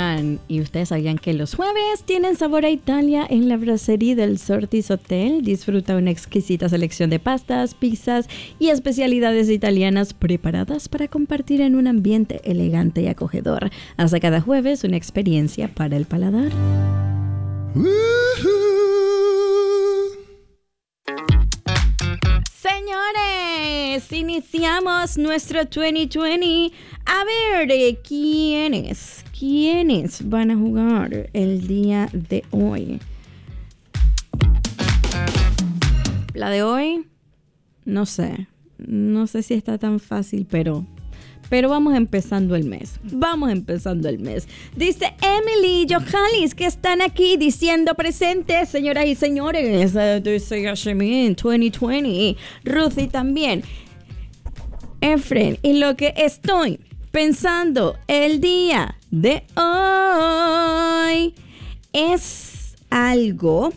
Oigan, ¿y ustedes sabían que los jueves tienen sabor a Italia en la brasserie del Sortis Hotel? Disfruta una exquisita selección de pastas, pizzas y especialidades italianas preparadas para compartir en un ambiente elegante y acogedor. Hasta cada jueves una experiencia para el paladar. Señores, iniciamos nuestro 2020. A ver, ¿quiénes van a jugar el día de hoy? La de hoy, no sé si está tan fácil, pero vamos empezando el mes. Dice Emily Johalis que están aquí diciendo presentes, señoras y señores. Dice Yasmin 2020. Ruthie también. Efren, y lo que estoy pensando el día de hoy es algo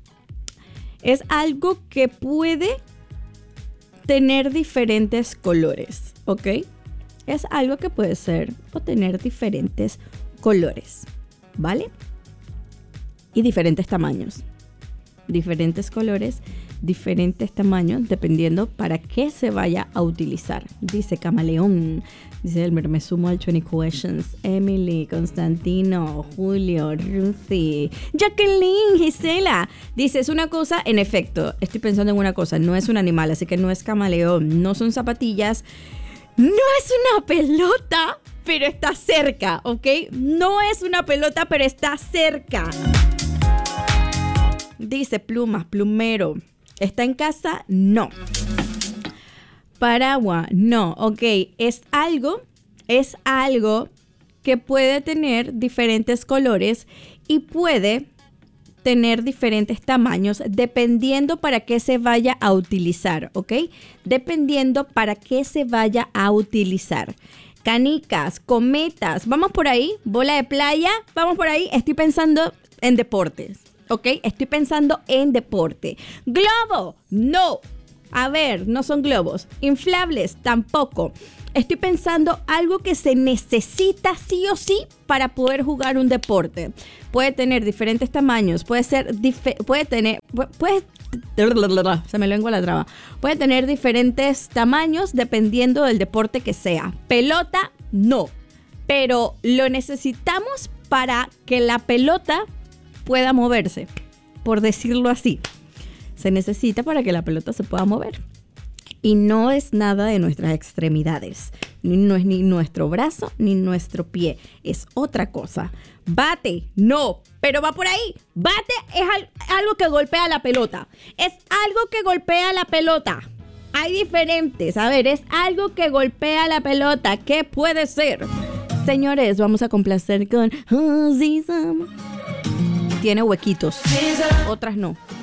que puede tener diferentes colores, ¿ok? Es algo que puede ser o tener diferentes colores, ¿vale? Y diferentes tamaños. Diferentes colores, diferentes tamaños, dependiendo para qué se vaya a utilizar. Dice Camaleón, dice Elmer, me sumo al 20 Questions. Emily, Constantino, Julio, Ruthie, Jacqueline, Gisela. Dice, es una cosa, en efecto, estoy pensando en una cosa, no es un animal, así que no es camaleón, no son zapatillas. No es una pelota, pero está cerca, ¿ok? No es una pelota, pero está cerca. Dice plumas, plumero. ¿Está en casa? No. Paraguas, no. Ok, es algo que puede tener diferentes colores y puede tener diferentes tamaños dependiendo para qué se vaya a utilizar, ¿ok? Dependiendo para qué se vaya a utilizar. Canicas, cometas, vamos por ahí, bola de playa, vamos por ahí. Estoy pensando en deportes, ¿ok? Estoy pensando en deporte. Globo, no. A ver, no son globos. Inflables, tampoco. Estoy pensando algo que se necesita sí o sí para poder jugar un deporte. Puede tener diferentes tamaños, se me lengua la traba. Puede tener diferentes tamaños dependiendo del deporte que sea. Pelota, no. Pero lo necesitamos para que la pelota pueda moverse, por decirlo así. Se necesita para que la pelota se pueda mover. Y no es nada de nuestras extremidades. No es ni nuestro brazo ni nuestro pie. Es otra cosa. Bate, no. Pero va por ahí. Bate es algo que golpea la pelota. Es algo que golpea la pelota. Hay diferentes. A ver, es algo que golpea la pelota. ¿Qué puede ser? Señores, vamos a complacer con... Tiene huequitos. Otras no.